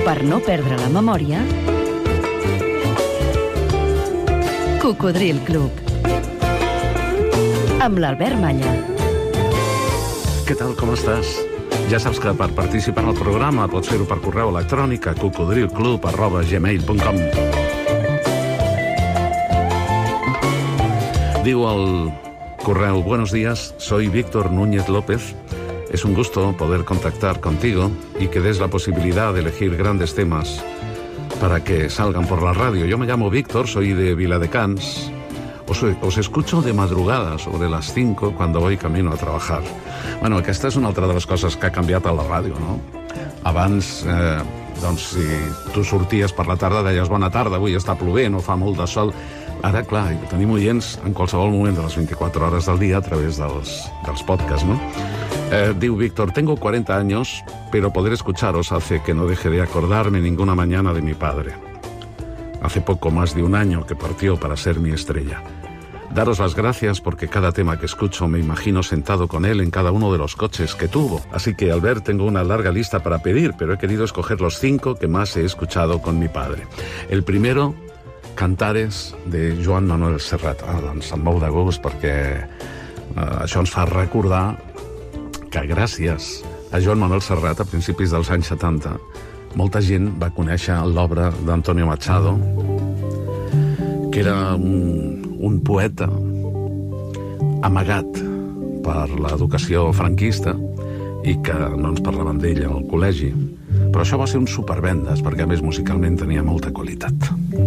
Per no perdre la memòria, Cocodril Club. Amb l'Albert Malla. Què tal, com estàs? Ja saps que per participar en el programa pots fer-ho per correu electrònic a cocodrilclub@gmail.com. Diu el correo: buenos días, soy Víctor Núñez López. Es un gusto poder contactar contigo y que des la posibilidad de elegir grandes temas para que salgan por la radio. Yo me llamo Víctor, soy de Viladecans. Os escucho de madrugada, sobre las 5, cuando voy camino a trabajar. Bueno, aquesta és una altra de les coses que ha canviat a la ràdio, no? Abans, doncs, si tu sorties per la tarda, deies bona tarda, avui està plovent o fa molt de sol. Ara, clar, tenim oients en qualsevol moment de les 24 hores del dia a través dels podcasts, ¿no? Diu Víctor: tengo 40 años, pero poder escucharos hace que no deje de acordarme ninguna mañana de mi padre. Hace poco más de un año que partió para ser mi estrella. Daros las gracias porque cada tema que escucho me imagino sentado con él en cada uno de los coches que tuvo. Así que, al ver, tengo una larga lista para pedir, pero he querido escoger los 5 que más he escuchado con mi padre. El primero, Cantares, de Joan Manuel Serrat. Doncs amb molt de gust, perquè això ens fa recordar que gràcies a Joan Manuel Serrat, a principis dels anys 70, molta gent va conèixer l'obra d'Antonio Machado, que era un poeta amagat per l'educació franquista i que no ens parlaven d'ell al col·legi. Però això va ser un supervendes, perquè a més musicalment tenia molta qualitat.